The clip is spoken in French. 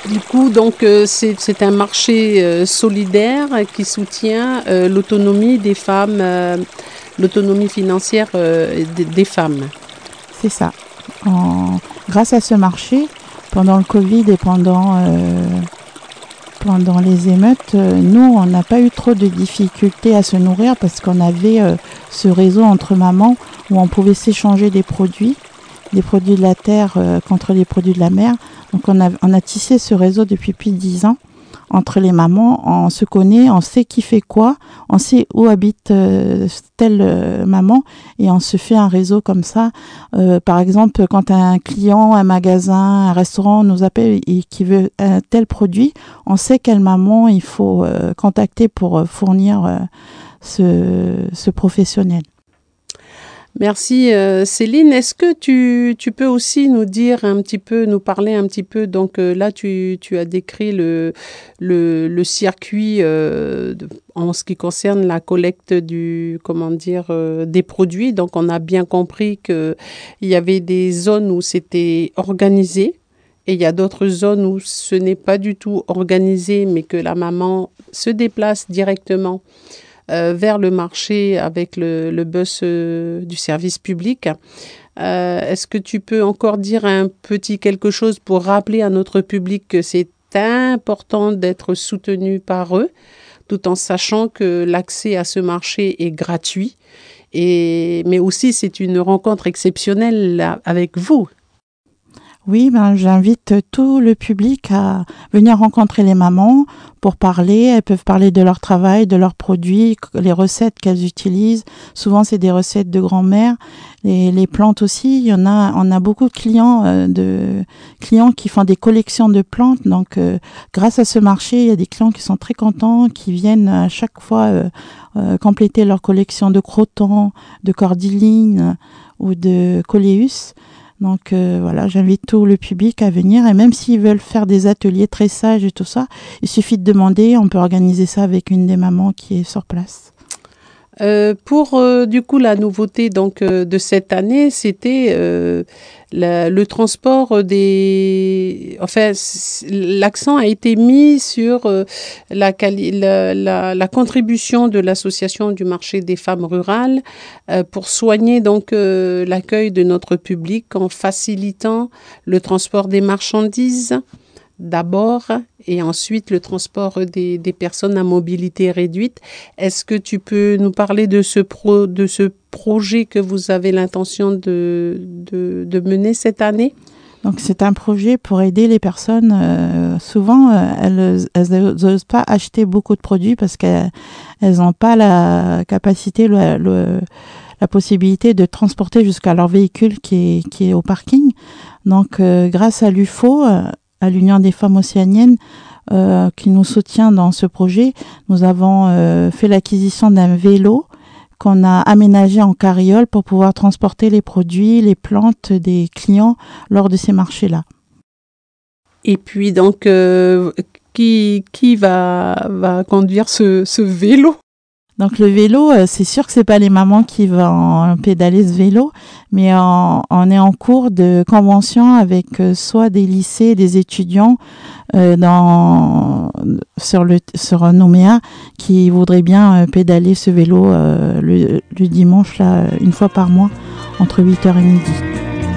Du coup, donc, c'est un marché solidaire qui soutient l'autonomie des femmes, l'autonomie financière des femmes. C'est ça. Grâce à ce marché, pendant le Covid et pendant les émeutes, nous, on n'a pas eu trop de difficultés à se nourrir parce qu'on avait ce réseau entre mamans où on pouvait s'échanger des produits de la terre contre les produits de la mer. Donc on a tissé ce réseau depuis plus de 10 ans entre les mamans. On se connaît, on sait qui fait quoi, on sait où habite telle maman et on se fait un réseau comme ça. Par exemple, quand un client, un magasin, un restaurant nous appelle et qui veut un tel produit, on sait quelle maman il faut contacter pour fournir ce professionnel. Merci Céline. Est-ce que tu peux aussi nous dire un petit peu, nous parler un petit peu, donc là tu as décrit le circuit en ce qui concerne la collecte des produits. Donc on a bien compris qu'il y avait des zones où c'était organisé. Et il y a d'autres zones où ce n'est pas du tout organisé, mais que la maman se déplace directement vers le marché avec le bus du service public. Est-ce que tu peux encore dire un petit quelque chose pour rappeler à notre public que c'est important d'être soutenu par eux, tout en sachant que l'accès à ce marché est gratuit, mais aussi c'est une rencontre exceptionnelle là, avec vous. Oui, j'invite tout le public à venir rencontrer les mamans pour parler. Elles peuvent parler de leur travail, de leurs produits, les recettes qu'elles utilisent. Souvent, c'est des recettes de grand-mère. Les plantes aussi, on a beaucoup de clients qui font des collections de plantes. Donc, grâce à ce marché, il y a des clients qui sont très contents, qui viennent à chaque fois compléter leur collection de crotons, de cordyline ou de coléus. Donc voilà, j'invite tout le public à venir et même s'ils veulent faire des ateliers tressage et tout ça, il suffit de demander, on peut organiser ça avec une des mamans qui est sur place. Pour du coup la nouveauté donc de cette année, c'était le transport l'accent a été mis sur la contribution de l'association du marché des femmes rurales pour soigner donc l'accueil de notre public en facilitant le transport des marchandises d'abord et ensuite le transport des personnes à mobilité réduite. Est-ce que tu peux nous parler de ce projet que vous avez l'intention de mener cette année? Donc c'est un projet pour aider les personnes. Souvent, elles n'osent pas acheter beaucoup de produits parce qu'elles n'ont pas la capacité, la possibilité de transporter jusqu'à leur véhicule qui est au parking. Donc grâce à l'UFO, à l'Union des femmes océaniennes, qui nous soutient dans ce projet, nous avons fait l'acquisition d'un vélo qu'on a aménagé en carriole pour pouvoir transporter les produits, les plantes des clients lors de ces marchés-là. Et puis donc, qui va conduire ce vélo? Donc le vélo, c'est sûr que c'est pas les mamans qui vont pédaler ce vélo, mais on est en cours de convention avec soit des lycées, des étudiants sur Nouméa qui voudraient bien pédaler ce vélo le dimanche là, une fois par mois entre 8h et midi.